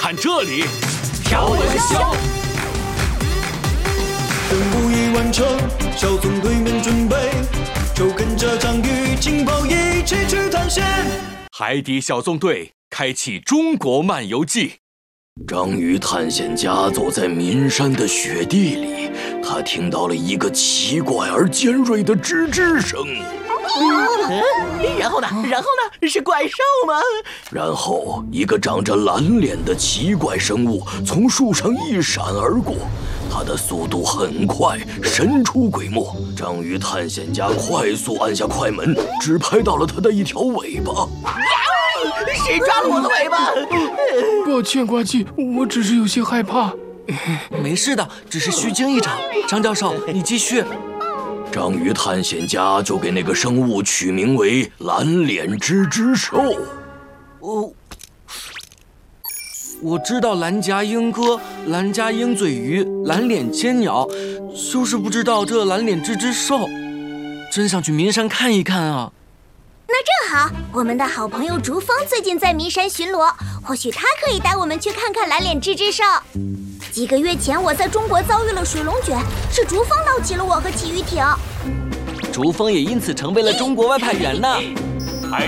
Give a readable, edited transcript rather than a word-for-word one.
看这里，条纹小。 任务已完成，小纵队们准备，就跟着章鱼情报一起去探险。 海底小纵队开启中国漫游记。 章鱼探险家走在岷山的雪地里，他听到了一个奇怪而尖锐的吱吱声。 然后呢？是怪兽吗？ 然后，一个长着蓝脸的奇怪生物从树上一闪而过，它的速度很快，神出鬼没。章鱼探险家快速按下快门，只拍到了它的一条尾巴。 谁抓了我的尾巴？ 抱歉，呱唧，我只是有些害怕。 没事的，只是虚惊一场。张教授，你继续。 章鱼探险家就给那个生物取名为蓝脸吱吱兽。 我知道蓝颊鹰哥、蓝颊鹰嘴鱼、蓝脸千鸟，就是不知道这蓝脸吱吱兽。真想去岷山看一看啊！ 那正好，我们的好朋友竹峰最近在岷山巡逻，或许他可以带我们去看看蓝脸吱吱兽。几个月前，我在中国遭遇了水龙卷，是竹峰捞起了我和鲫鱼艇。 竹峰也因此成为了中国外派员呢。